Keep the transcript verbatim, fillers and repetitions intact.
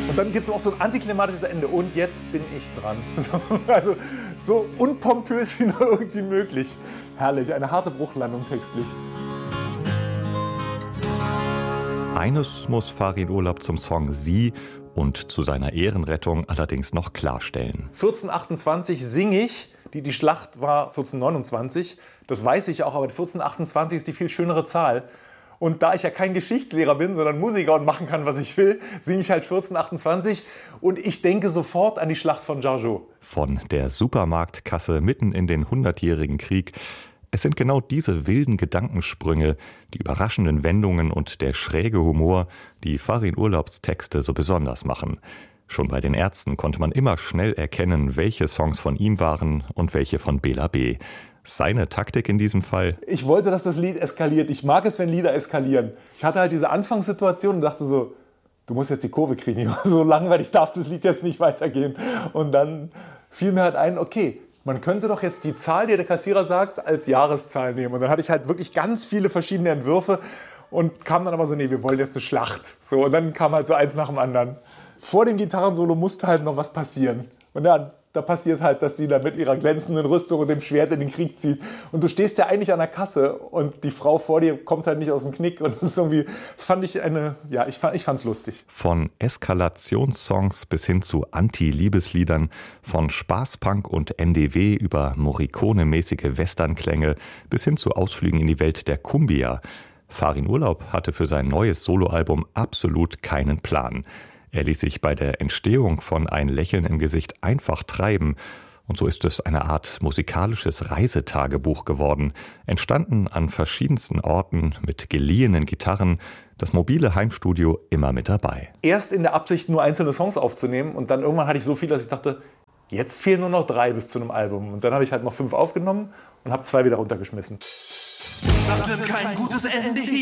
Und dann gibt es auch so ein antiklimatisches Ende. Und jetzt bin ich dran. So, also so unpompös wie nur irgendwie möglich. Herrlich, eine harte Bruchlandung textlich. Eines muss Farin Urlaub zum Song Sie und zu seiner Ehrenrettung allerdings noch klarstellen. vierzehnhundertachtundzwanzig singe ich, die, die Schlacht war vierzehnhundertneunundzwanzig. Das weiß ich auch, aber vierzehnhundertachtundzwanzig ist die viel schönere Zahl. Und da ich ja kein Geschichtslehrer bin, sondern Musiker und machen kann, was ich will, singe ich halt vierzehnhundertachtundzwanzig und ich denke sofort an die Schlacht von Jargeau. Von der Supermarktkasse mitten in den hundertjährigen Krieg. Es sind genau diese wilden Gedankensprünge, die überraschenden Wendungen und der schräge Humor, die Farin Urlaubs Texte so besonders machen. Schon bei den Ärzten konnte man immer schnell erkennen, welche Songs von ihm waren und welche von Bela B. Seine Taktik in diesem Fall? Ich wollte, dass das Lied eskaliert. Ich mag es, wenn Lieder eskalieren. Ich hatte halt diese Anfangssituation und dachte so, du musst jetzt die Kurve kriegen. So langweilig darf das Lied jetzt nicht weitergehen. Und dann fiel mir halt ein, okay, man könnte doch jetzt die Zahl, die der Kassierer sagt, als Jahreszahl nehmen. Und dann hatte ich halt wirklich ganz viele verschiedene Entwürfe und kam dann aber so, nee, wir wollen jetzt eine Schlacht. So, und dann kam halt so eins nach dem anderen. Vor dem Gitarrensolo musste halt noch was passieren. Und ja, da passiert halt, dass sie da mit ihrer glänzenden Rüstung und dem Schwert in den Krieg zieht. Und du stehst ja eigentlich an der Kasse und die Frau vor dir kommt halt nicht aus dem Knick. Und das ist irgendwie, das fand ich eine, ja, ich fand, ich fand's lustig. Von Eskalationssongs bis hin zu Anti-Liebesliedern, von Spaßpunk und N D W über Morricone-mäßige Westernklänge bis hin zu Ausflügen in die Welt der Cumbia. Farin Urlaub hatte für sein neues Soloalbum absolut keinen Plan. Er ließ sich bei der Entstehung von Ein Lächeln im Gesicht einfach treiben. Und so ist es eine Art musikalisches Reisetagebuch geworden. Entstanden an verschiedensten Orten mit geliehenen Gitarren. Das mobile Heimstudio immer mit dabei. Erst in der Absicht, nur einzelne Songs aufzunehmen. Und dann irgendwann hatte ich so viel, dass ich dachte, jetzt fehlen nur noch drei bis zu einem Album. Und dann habe ich halt noch fünf aufgenommen und habe zwei wieder runtergeschmissen. Das wird kein gutes Ende hier.